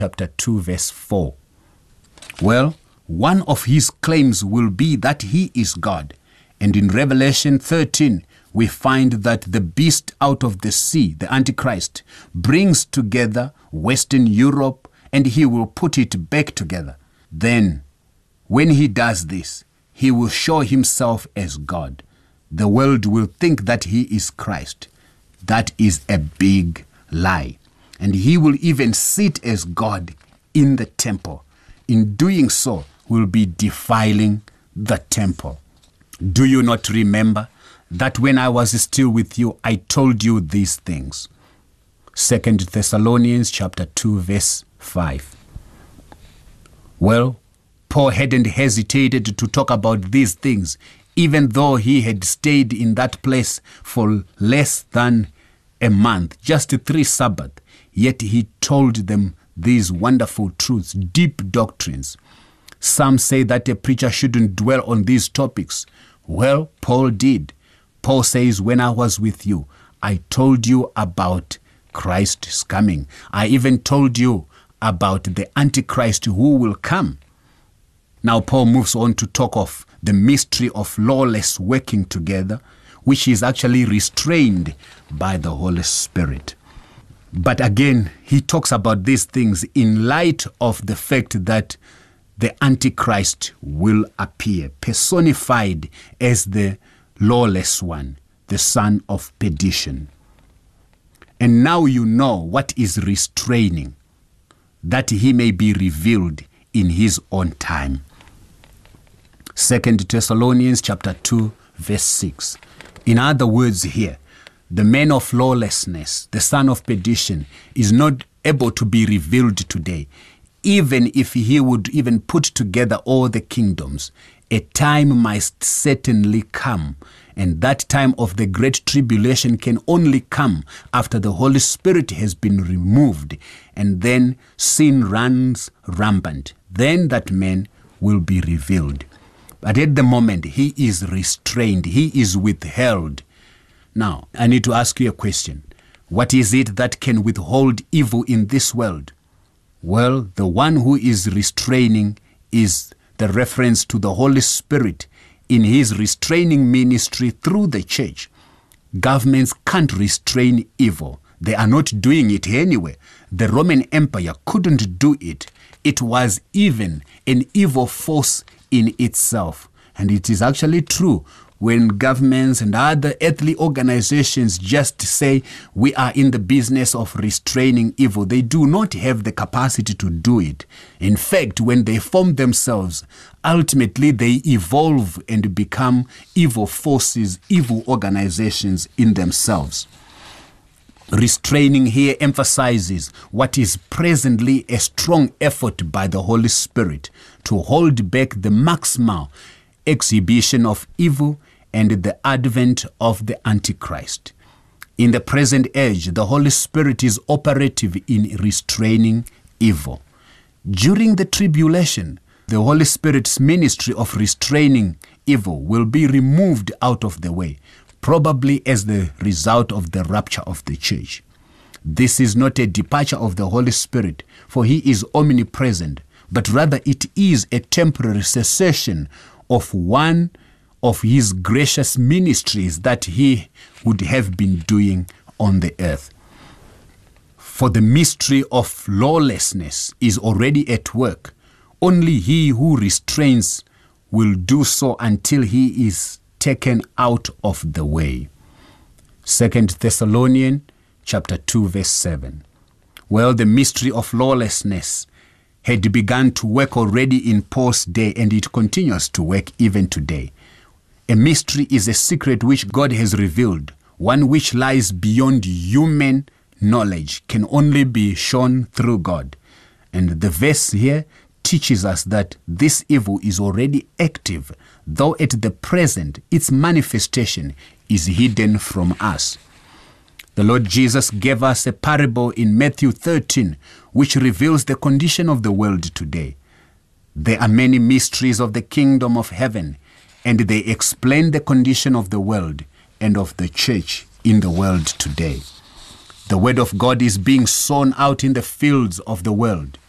chapter 2, verse 4. Well, one of his claims will be that he is God. And in Revelation 13, we find that the beast out of the sea, the Antichrist, brings together Western Europe and he will put it back together. Then, when he does this, he will show himself as God. The world will think that he is Christ. That is a big lie. And he will even sit as God in the temple. In doing so, will be defiling the temple. Do you not remember that when I was still with you, I told you these things? 2 Thessalonians chapter 2, verse 5. Well, Paul hadn't hesitated to talk about these things, even though he had stayed in that place for less than a month, just 3 Sabbaths. Yet he told them these wonderful truths, deep doctrines. Some say that a preacher shouldn't dwell on these topics. Well, Paul did. Paul says, when I was with you, I told you about Christ's coming. I even told you about the Antichrist who will come. Now Paul moves on to talk of the mystery of lawless working together, which is actually restrained by the Holy Spirit. But again, he talks about these things in light of the fact that the Antichrist will appear, personified as the lawless one, the son of perdition. And now you know what is restraining, that he may be revealed in his own time. 2 Thessalonians chapter 2, verse 6. In other words here, the man of lawlessness, the son of perdition, is not able to be revealed today. Even if he would even put together all the kingdoms, a time must certainly come. And that time of the great tribulation can only come after the Holy Spirit has been removed. And then sin runs rampant. Then that man will be revealed. But at the moment, he is restrained. He is withheld. Now, I need to ask you a question. What is it that can withhold evil in this world? Well, the one who is restraining is the reference to the Holy Spirit in his restraining ministry through the church. Governments can't restrain evil. They are not doing it anyway. The Roman Empire couldn't do it. It was even an evil force in itself. And it is actually true when governments and other earthly organizations just say we are in the business of restraining evil. They do not have the capacity to do it. In fact, when they form themselves, ultimately they evolve and become evil forces, evil organizations in themselves. Restraining here emphasizes what is presently a strong effort by the Holy Spirit to hold back the maximal exhibition of evil and the advent of the Antichrist. In the present age, the Holy Spirit is operative in restraining evil. During the tribulation, the Holy Spirit's ministry of restraining evil will be removed out of the way, probably as the result of the rapture of the church. This is not a departure of the Holy Spirit, for he is omnipresent, but rather it is a temporary cessation of one of his gracious ministries that he would have been doing on the earth. For the mystery of lawlessness is already at work. Only he who restrains will do so until he is taken out of the way. 2 Thessalonians chapter 2, verse 7. Well, the mystery of lawlessness had begun to work already in Paul's day, and it continues to work even today. A mystery is a secret which God has revealed, one which lies beyond human knowledge, can only be shown through God. And the verse here teaches us that this evil is already active, though at the present its manifestation is hidden from us. The Lord Jesus gave us a parable in Matthew 13, which reveals the condition of the world today. There are many mysteries of the kingdom of heaven, and they explain the condition of the world and of the church in the world today. The word of God is being sown out in the fields of the world.